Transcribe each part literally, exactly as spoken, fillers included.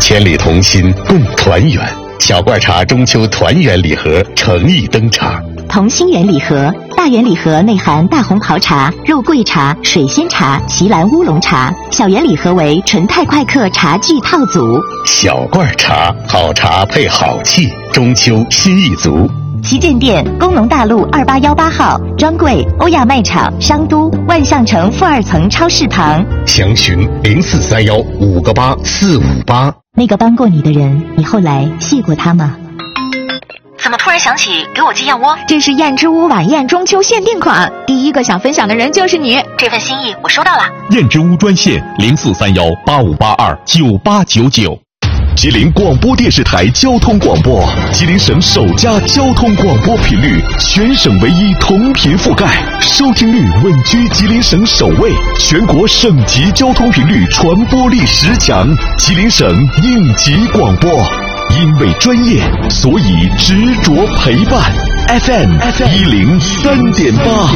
千里同心共团圆。小罐茶中秋团圆礼盒诚意登场。 同心圆礼盒，大圆礼盒内含大红袍茶、肉桂茶、水仙茶、席兰乌龙茶；小圆礼盒为纯太快客茶具套组。 小罐茶，好茶配好气，中秋心意足。 旗舰店：工农大路二八幺八号，专柜：欧亚卖场商都万象城负二层超市旁。 详询零四三幺五个八四五八。 那个帮过你的人，你后来谢过他吗？ 怎么突然想起给我寄燕窝？ 这是燕之屋晚宴中秋限定款，第一个想分享的人就是你。 这份心意我收到了。 燕之屋专线零四三幺八五八二九八九九。吉林广播电视台交通广播，吉林省首家交通广播频率，全省唯一同频覆盖，收听率稳居吉林省首位，全国省级交通频率传播力十强，吉林省应急广播。因为专业，所以执着陪伴。F M 一零三点八。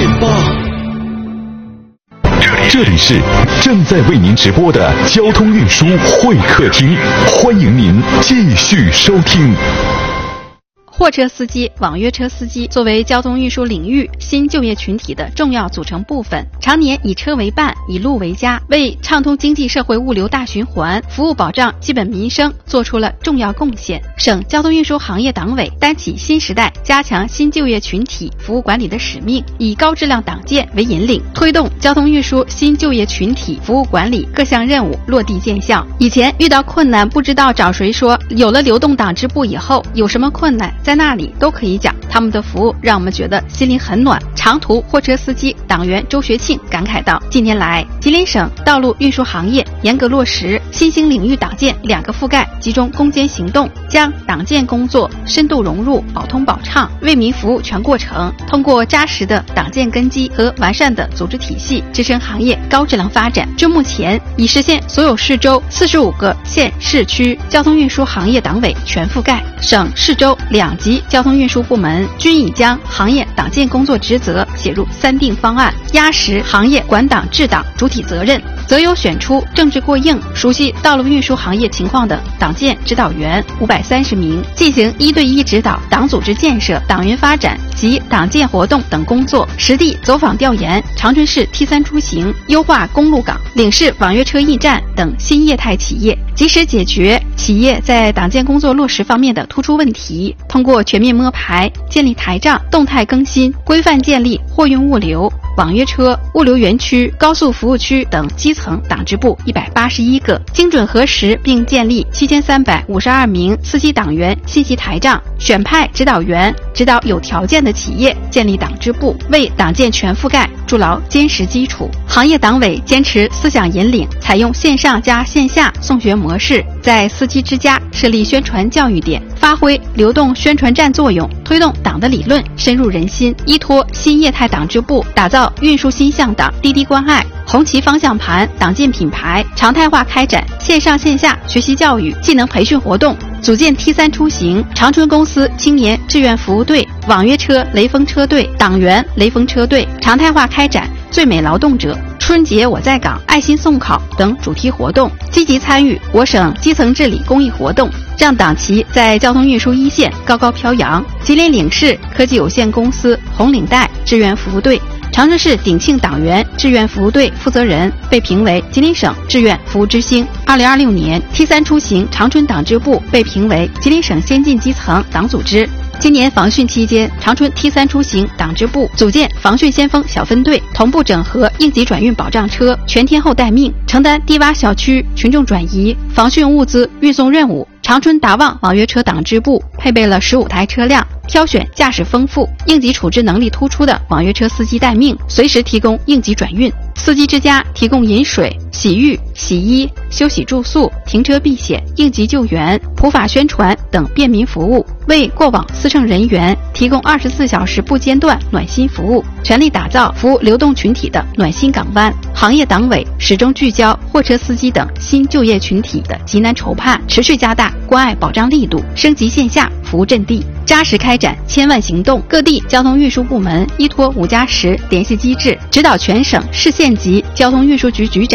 这里是正在为您直播的交通运输会客厅，欢迎您继续收听。 货车司机、网约车司机作为交通运输领域新就业群体的重要组成部分，常年以车为伴，以路为家，为畅通经济社会物流大循环、服务保障基本民生做出了重要贡献。省交通运输行业党委担起新时代加强新就业群体服务管理的使命，以高质量党建为引领，推动交通运输新就业群体服务管理各项任务落地见效。以前遇到困难不知道找谁说，有了流动党支部以后，有什么困难在那里都可以讲，他们的服务让我们觉得心里很暖。长途货车司机党员周学庆感慨道，近年来吉林省道路运输行业严格落实新兴领域党建两个覆盖，集中攻坚行动，将党建工作深度融入，保通保畅，为民服务全过程，通过扎实的党建根基和完善的组织体系，支撑行业高质量发展。至目前，已实现所有市州四十五个县市区交通运输行业党委全覆盖，省市州两级交通运输部门均已将行业党建工作职责写入三定方案，压实行业管党治党主体责任，择优选出政治过硬、熟悉道路运输行业情况的党建指导员五百三十名，进行一对一指导党组织建设、党员发展及党建活动等工作，实地走访调研长春市 T 三出行、优化公路港、领事网约车驿站等新业态企业，及时解决企业在党建工作落实方面的突出问题，通过全面摸排、建立台账、动态更新、规范建立货运物流、网约车、物流园区、高速服务区等基层党支部一百八十一个，精准核实并建立七千三百五十二名司机党员信息台账，选派指导员指导有条件的企业建立党支部，为党建全覆盖筑牢坚实基础。行业党委坚持思想引领，采用线上加线下送学模式，在司机之家设立宣传教育点，发挥流动宣传站作用，推动党的理论深入人心。依托新业态党支部，打造运输新向党、滴滴关爱、红旗方向盘党建品牌，常态化开展线上线下学习教育、技能培训活动，组建 T 三出行、长春公司青年志愿服务队、网约车雷锋车队、党员雷锋车队，常态化开展最美劳动者、春节我在岗、爱心送考等主题活动，积极参与我省基层治理公益活动，让党旗在交通运输一线高高飘扬。吉林领事科技有限公司红领带志愿服务队、长春市鼎庆党员志愿服务队负责人被评为吉林省志愿服务之星。二零二六年 T 三出行长春党支部被评为吉林省先进基层党组织。今年防汛期间，长春 T 三出行党支部组建防汛先锋小分队，同步整合应急转运保障车，全天候待命，承担低洼小区群众转移、防汛物资运送任务。长春达旺网约车党支部配备了十五台车辆，挑选驾驶丰富、应急处置能力突出的网约车司机待命，随时提供应急转运。司机之家提供饮水、洗浴、洗衣、休息住宿、停车避险、应急救援、普法宣传等便民服务，为过往司乘人员提供二十四小时不间断暖心服务，全力打造服务流动群体的暖心港湾。行业党委始终聚焦货车司机等新就业群体的急难筹盼，持续加大关爱保障力度，升级线下服务阵地，扎实开展千万行动。各地交通运输部门依托五加十联系机制，指导全省市县级交通运输局局长